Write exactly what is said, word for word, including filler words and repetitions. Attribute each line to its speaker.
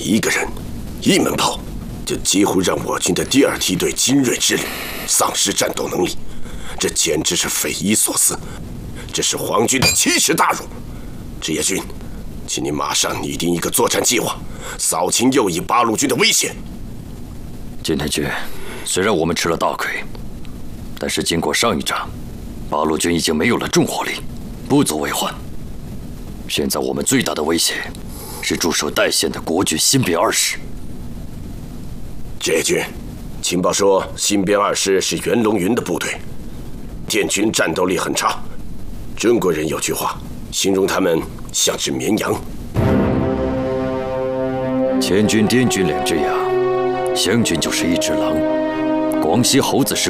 Speaker 1: 一个人，一门炮，就几乎让我军的第二梯队精锐之旅丧失战斗能力，这简直是匪夷所思。这是皇军的奇耻大辱。职业军，请你马上拟定一个作战计划，扫清右翼八路军的威胁。
Speaker 2: 金太君，虽然我们吃了大亏，但是经过上一仗，八路军已经没有了重火力，不足为患。现在我们最大的威胁是驻守代县的国军新编二师。
Speaker 1: 职业军，情报说新编二师是袁龙云的部队，滇军战斗力很差。中国人有句话，形容他们像只绵羊。
Speaker 2: 黔军、滇军两只羊，湘军就是一只狼。广西猴子是